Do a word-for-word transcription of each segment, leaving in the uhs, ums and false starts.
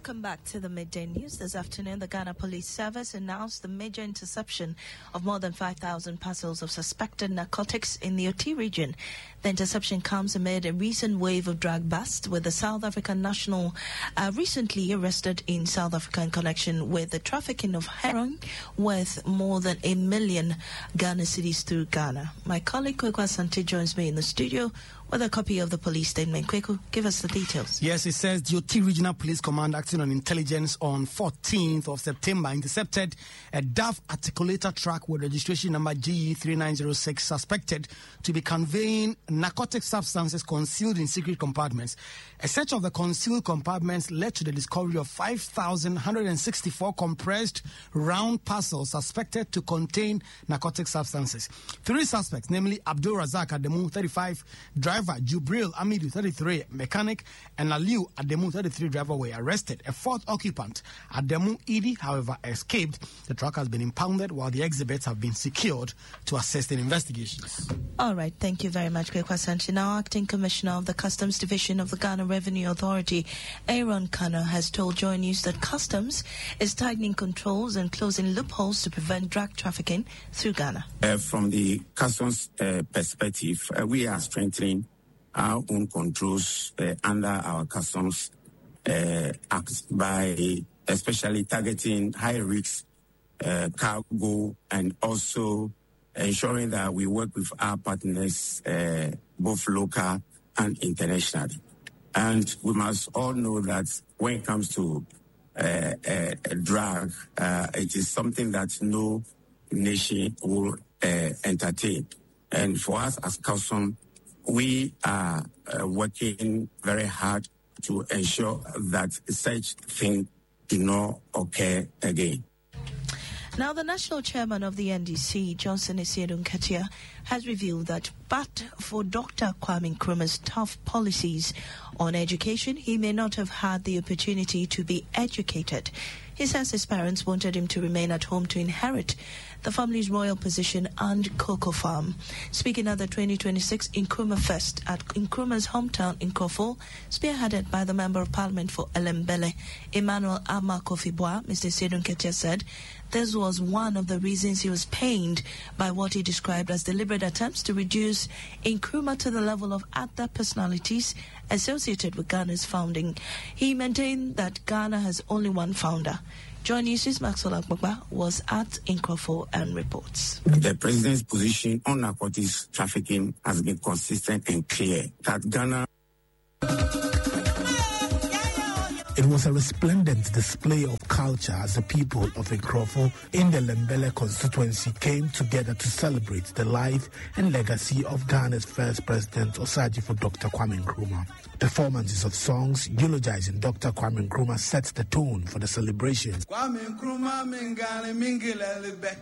Welcome back to the Midday News. This afternoon, the Ghana Police Service announced the major interception of more than five thousand parcels of suspected narcotics in the Oti region. The interception comes amid a recent wave of drug busts, with the South African national uh, recently arrested in South Africa in connection with the trafficking of heroin worth more than a million Ghana cedis through Ghana. My colleague Kweku Asante joins me in the studio with a copy of the police statement. Kweku, give us the details. Yes, it says the Oti Regional Police Command, acting on intelligence on fourteenth of September, intercepted a D A F articulator truck with registration number G E three nine zero six, suspected to be conveying narcotic substances concealed in secret compartments. A search of the concealed compartments led to the discovery of five thousand one hundred sixty-four compressed round parcels suspected to contain narcotic substances. Three suspects, namely Abdul Razak Ademu, thirty-five, driver Jubril Amidu, thirty-three, mechanic, and Aliu Ademu, thirty-three, driver, were arrested. A fourth occupant, Ademu Idi, however, escaped. The truck has been impounded while the exhibits have been secured to assist in investigations. All right, thank you very much, Kweku Asante. Now, Acting Commissioner of the Customs Division of the Ghana Revenue Authority, Aaron Kano, has told Joy News that Customs is tightening controls and closing loopholes to prevent drug trafficking through Ghana. Uh, from the Customs uh, perspective, uh, we are strengthening our own controls uh, under our Customs uh, Act by especially targeting high risk uh, cargo and also ensuring that we work with our partners, uh, both local and internationally. And we must all know that when it comes to uh, a, a drug, uh, it is something that no nation will uh, entertain. And for us as Customs, we are uh, working very hard to ensure that such thing do not occur again. Now, the national chairman of the N D C, Johnson Asiedu Nketia, has revealed that but for Doctor Kwame Nkrumah's tough policies on education, he may not have had the opportunity to be educated. He says his parents wanted him to remain at home to inherit the family's royal position and cocoa farm. Speaking at the twenty twenty-six Nkrumah Fest at Nkrumah's hometown in Nkrofo, spearheaded by the Member of Parliament for Elembele, Emmanuel Ama Kofi-Boa, Mister Asiedu Nketia said this was one of the reasons he was pained by what he described as deliberate attempts to reduce Nkrumah to the level of other personalities associated with Ghana's founding. He maintained that Ghana has only one founder. Joy News' Maxwell Akbagba was at Nkrofo and reports. The president's position on narcotics trafficking has been consistent and clear that Ghana. It was a resplendent display of culture as the people of Nkrofo in the Lembele constituency came together to celebrate the life and legacy of Ghana's first president, Osagyefo Doctor Kwame Nkrumah. Performances of songs eulogizing Doctor Kwame Nkrumah set the tone for the celebration. Kwame Nkrumah mingane mingilelebe.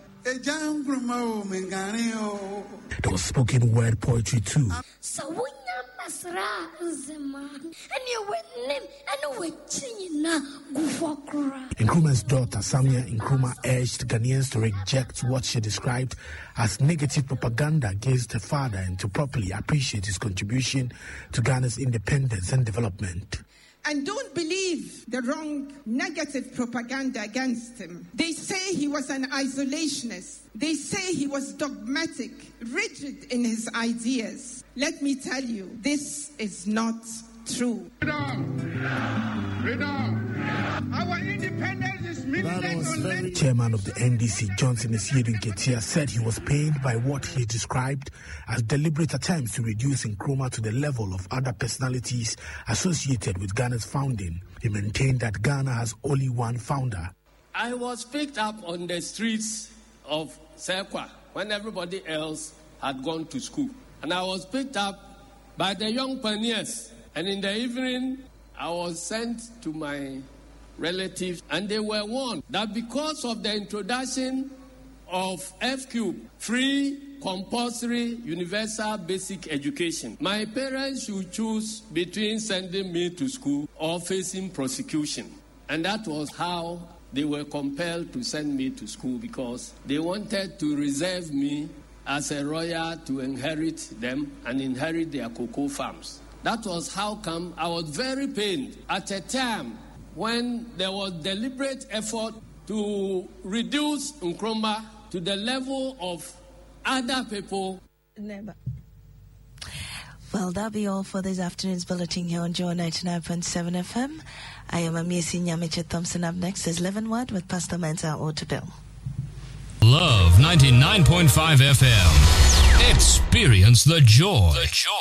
There was spoken word poetry too. Nkrumah's daughter, Samia Nkrumah, urged Ghanaians to reject what she described as negative propaganda against her father and to properly appreciate his contribution to Ghana's independence and development. And don't believe the wrong negative propaganda against him. They say he was an isolationist. They say he was dogmatic, rigid in his ideas. Let me tell you, this is not true. Freedom! Freedom! Our independence is meaningless. Chairman of the N D C, Johnson Asiedu Nketia, said he was pained by what he described as deliberate attempts to reduce Nkrumah to the level of other personalities associated with Ghana's founding. He maintained that Ghana has only one founder. I was picked up on the streets of Sekwa when everybody else had gone to school. And I was picked up by the young pioneers. And in the evening, I was sent to my relatives, and they were warned that because of the introduction of F Q, free compulsory universal basic education, my parents should choose between sending me to school or facing prosecution. And that was how they were compelled to send me to school, because they wanted to reserve me as a royal to inherit them and inherit their cocoa farms. That was how come I was very pained at a time when there was deliberate effort to reduce Nkrumah to the level of other people. Never. Well, that'll be all for this afternoon's bulletin here on Joy ninety-nine point seven F M. I am Amiesi Nyamiche Thompson. Up next is Living Word with Pastor Mensa Otabil. Love ninety-nine point five F M. Experience the joy. The joy.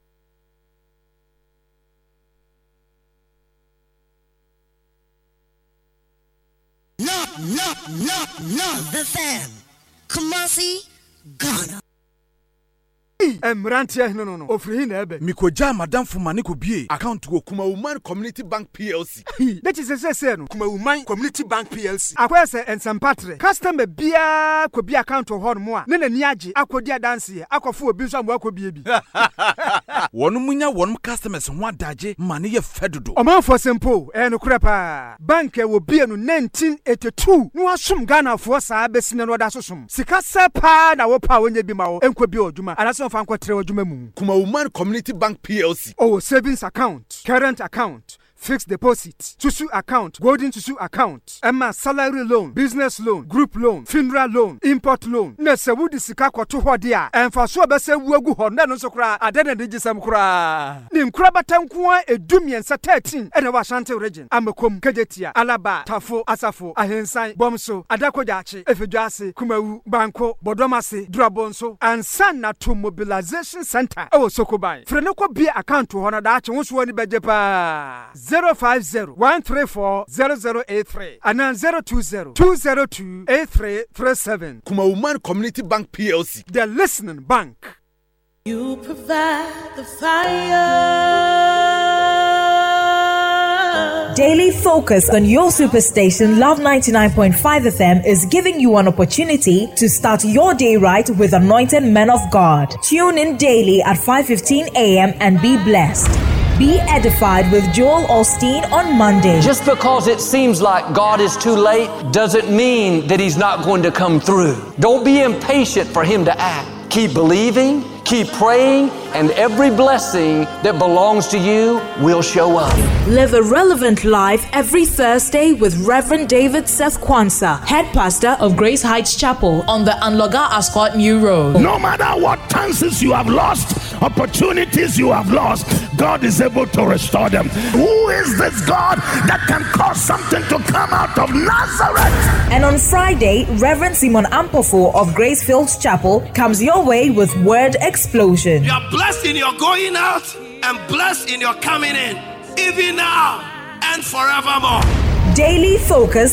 No, no, no, no, the fam. Kumasi, Ghana. Emrantia no no no ofri na ebe mikoja madam fumani ko bie account go Kumawuman Community Bank P L C. That is say say no Kumawuman Community Bank P L C. Akwese ensempatre customer bia ko bi account ho no mo a ne nani age akodi adanse akofo obi so amwa ko bie bi. Wonu munya wonu customers ho adaje mane ye fedodo. Omanfo simple e no krepa bank e wo bie no nineteen eighty-two no asum Ghana fo saa besine no da sosom sika sepa na wo pa wonya bi ma wo enko bi oduma anaso fa nko tre oduma mu. Kumawuman Community Bank P L C. Oh, savings account, current account, fixed deposit, Tusu account, golden Tusu account, Emma salary loan, business loan, group loan, funeral loan, import loan. Na se wudi sika kwato ho de a emfa so be se wuagu ho na no so kra adana de gisam kra. Ni nkra batanko a edumiensa thirteen e na Ashanti region. Amakom, Kejetia, Alaba, Tafo, Asafo, Ahensan, Bomso, Adakojachi, Efeduase, Kumawu, Banko, Bodomase, Drabonso, and Sana to Mobilization Center. Oh, Sokobai. Frenoko be account to honor that won't woni bejepa. zero five zero one three four zero zero eight three and then zero two zero two zero two eight three three seven. Kumawuman Community Bank P L C. The listening bank. You provide the fire. Daily focus on your superstation Love ninety-nine point five F M is giving you an opportunity to start your day right with anointed men of God. Tune in daily at five fifteen a.m. and be blessed. Be edified with Joel Osteen on Monday. Just because it seems like God is too late doesn't mean that He's not going to come through. Don't be impatient for Him to act. Keep believing, keep praying, and every blessing that belongs to you will show up. Live a relevant life every Thursday with Reverend David Seth Kwanzaa, head pastor of Grace Heights Chapel on the Anloga Ascot New Road. No matter what chances you have lost, opportunities you have lost, God is able to restore them. Who is this God that can cause something to come out of Nazareth? And on Friday, Reverend Simon Ampofo of Grace Fields Chapel comes your way with Word Explosion. You are blessed in your going out and blessed in your coming in, even now and forevermore. Daily focus